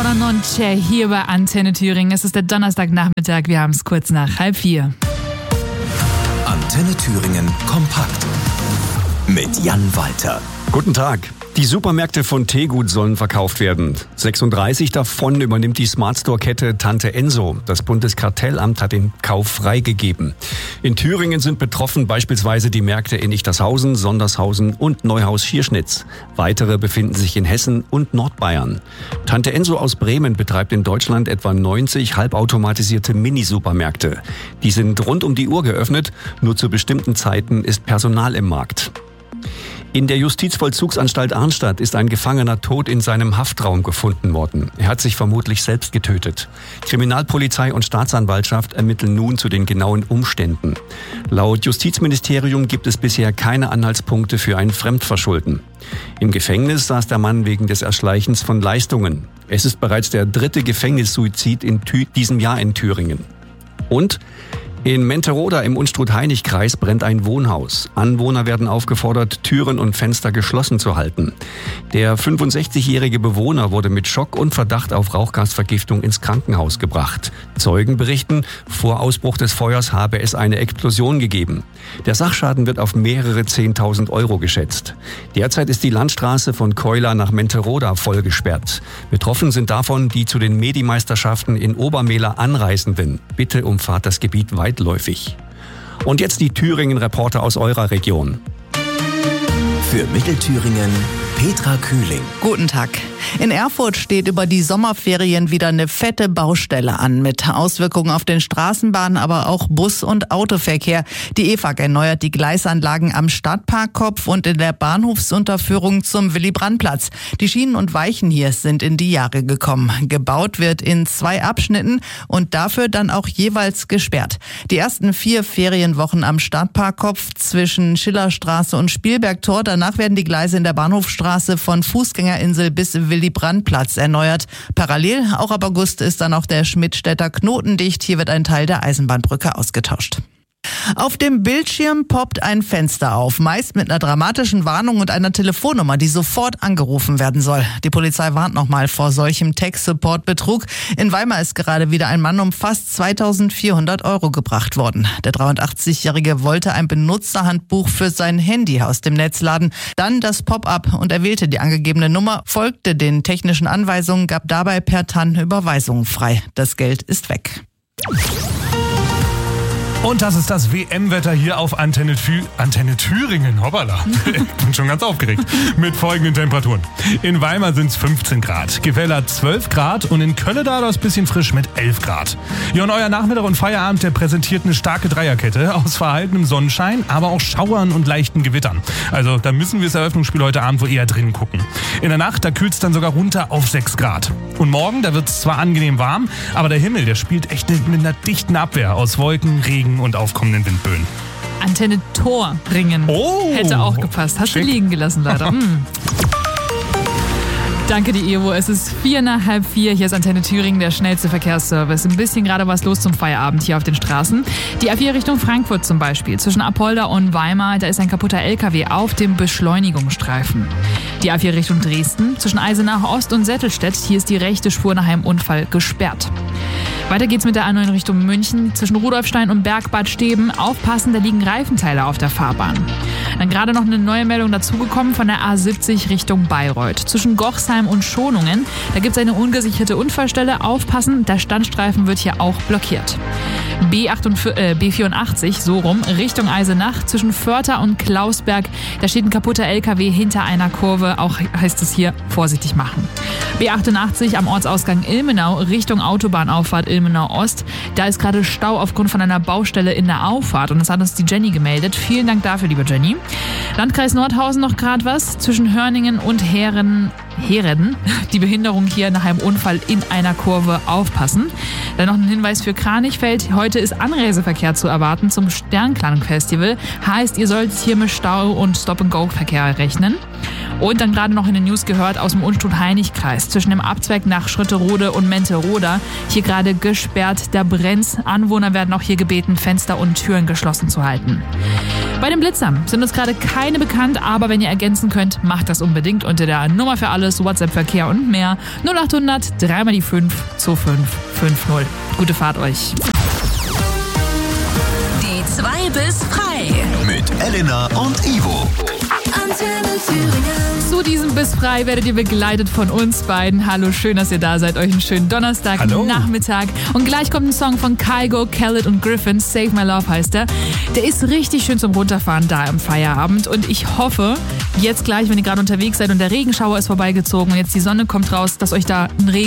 Buonanotte hier bei Antenne Thüringen. Es ist der Donnerstagnachmittag, wir haben es kurz nach 3:30. Antenne Thüringen kompakt mit Jan Walter. Guten Tag. Die Supermärkte von Tegut sollen verkauft werden. 36 davon übernimmt die Smart-Store-Kette Tante Enso. Das Bundeskartellamt hat den Kauf freigegeben. In Thüringen sind betroffen beispielsweise die Märkte in Ichtershausen, Sondershausen und Neuhaus-Schierschnitz. Weitere befinden sich in Hessen und Nordbayern. Tante Enso aus Bremen betreibt in Deutschland etwa 90 halbautomatisierte Mini-Supermärkte. Die sind rund um die Uhr geöffnet, nur zu bestimmten Zeiten ist Personal im Markt. In der Justizvollzugsanstalt Arnstadt ist ein Gefangener tot in seinem Haftraum gefunden worden. Er hat sich vermutlich selbst getötet. Kriminalpolizei und Staatsanwaltschaft ermitteln nun zu den genauen Umständen. Laut Justizministerium gibt es bisher keine Anhaltspunkte für ein Fremdverschulden. Im Gefängnis saß der Mann wegen des Erschleichens von Leistungen. Es ist bereits der 3. Gefängnissuizid in diesem Jahr in Thüringen. Und in Menteroda im Unstrut-Hainich-Kreis brennt ein Wohnhaus. Anwohner werden aufgefordert, Türen und Fenster geschlossen zu halten. Der 65-jährige Bewohner wurde mit Schock und Verdacht auf Rauchgasvergiftung ins Krankenhaus gebracht. Zeugen berichten, vor Ausbruch des Feuers habe es eine Explosion gegeben. Der Sachschaden wird auf mehrere 10.000 Euro geschätzt. Derzeit ist die Landstraße von Keula nach Menteroda voll gesperrt. Betroffen sind davon die zu den Medi-Meisterschaften in Obermehler Anreisenden. Bitte umfahrt das Gebiet weitläufig. Und jetzt die Thüringen-Reporter aus eurer Region. Für Mittelthüringen Petra Kühling. Guten Tag. In Erfurt steht über die Sommerferien wieder eine fette Baustelle an, mit Auswirkungen auf den Straßenbahnen, aber auch Bus- und Autoverkehr. Die EFAG erneuert die Gleisanlagen am Stadtparkkopf und in der Bahnhofsunterführung zum Willy-Brandt-Platz. Die Schienen und Weichen hier sind in die Jahre gekommen. Gebaut wird in 2 Abschnitten und dafür dann auch jeweils gesperrt. Die ersten 4 Ferienwochen am Stadtparkkopf zwischen Schillerstraße und Spielbergtor. Danach werden die Gleise in der Bahnhofstraße von Fußgängerinsel bis Willy-Brandt-Platz erneuert. Parallel, auch ab August, ist dann auch der Schmidtstädter Knoten dicht. Hier wird ein Teil der Eisenbahnbrücke ausgetauscht. Auf dem Bildschirm poppt ein Fenster auf, meist mit einer dramatischen Warnung und einer Telefonnummer, die sofort angerufen werden soll. Die Polizei warnt nochmal vor solchem Tech-Support-Betrug. In Weimar ist gerade wieder ein Mann um fast 2.400 Euro gebracht worden. Der 83-Jährige wollte ein Benutzerhandbuch für sein Handy aus dem Netz laden. Dann das Pop-up und er wählte die angegebene Nummer, folgte den technischen Anweisungen, gab dabei per TAN Überweisungen frei. Das Geld ist weg. Und das ist das WM-Wetter hier auf Antenne Thüringen. Hoppala, ich bin schon ganz aufgeregt. Mit folgenden Temperaturen. In Weimar sind es 15 Grad, Gefäller 12 Grad und in Kölleda das bisschen frisch mit 11 Grad. Ja, und euer Nachmittag und Feierabend, der präsentiert eine starke Dreierkette aus verhaltenem Sonnenschein, aber auch Schauern und leichten Gewittern. Also da müssen wir das Eröffnungsspiel heute Abend wohl eher drinnen gucken. In der Nacht, da kühlt es dann sogar runter auf 6 Grad. Und morgen, da wird es zwar angenehm warm, aber der Himmel, der spielt echt mit einer dichten Abwehr aus Wolken, Regen und aufkommenden Windböen. Antenne Thüringen. Oh, hätte auch gepasst. Hast du liegen gelassen, leider. Danke dir, Evo. Es ist 3:45. Hier ist Antenne Thüringen, der schnellste Verkehrsservice. Ein bisschen gerade was los zum Feierabend hier auf den Straßen. Die A4 Richtung Frankfurt zum Beispiel. Zwischen Apolda und Weimar, da ist ein kaputter LKW auf dem Beschleunigungsstreifen. Die A4 Richtung Dresden. Zwischen Eisenach Ost und Settelstedt. Hier ist die rechte Spur nach einem Unfall gesperrt. Weiter geht's mit der A9 Richtung München. Zwischen Rudolfstein und Bergbad Steben. Aufpassen, da liegen Reifenteile auf der Fahrbahn. Dann gerade noch eine neue Meldung dazugekommen von der A70 Richtung Bayreuth. Zwischen Gochsheim und Schonungen. Da gibt's eine ungesicherte Unfallstelle. Aufpassen, der Standstreifen wird hier auch blockiert. B84, so rum, Richtung Eisenach. Zwischen Vörter und Klausberg. Da steht ein kaputter LKW hinter einer Kurve. Auch heißt es hier vorsichtig machen. B88 am Ortsausgang Ilmenau Richtung Autobahnauffahrt Ilmenau Ost. Da ist gerade Stau aufgrund von einer Baustelle in der Auffahrt. Und das hat uns die Jenny gemeldet. Vielen Dank dafür, liebe Jenny. Landkreis Nordhausen noch gerade was. Zwischen Hörningen und Hereden. Die Behinderung hier nach einem Unfall in einer Kurve, aufpassen. Dann noch ein Hinweis für Kranichfeld. Heute ist Anreiseverkehr zu erwarten zum Sternklang-Festival. Heißt, ihr solltet hier mit Stau- und Stop-and-Go-Verkehr rechnen. Und dann gerade noch in den News gehört aus dem Unstrut-Heinig-Kreis zwischen dem Abzweig nach Schritterode und Menteroda. Hier gerade gesperrt, da brennt's. Anwohner werden auch hier gebeten, Fenster und Türen geschlossen zu halten. Bei den Blitzern sind uns gerade keine bekannt, aber wenn ihr ergänzen könnt, macht das unbedingt unter der Nummer für alles, WhatsApp-Verkehr und mehr 0800 3 mal die 5 2550. Gute Fahrt euch. Die 2 bis frei. Mit Elena und Ivo. Antenne Thüringen. Zu diesem Bis frei werdet ihr begleitet von uns beiden. Hallo, schön, dass ihr da seid. Euch einen schönen Donnerstag-Nachmittag. Und gleich kommt ein Song von Kygo, Khaled und Griffin. Save My Love heißt der. Der ist richtig schön zum Runterfahren da im Feierabend. Und ich hoffe, jetzt gleich, wenn ihr gerade unterwegs seid und der Regenschauer ist vorbeigezogen und jetzt die Sonne kommt raus, dass euch da ein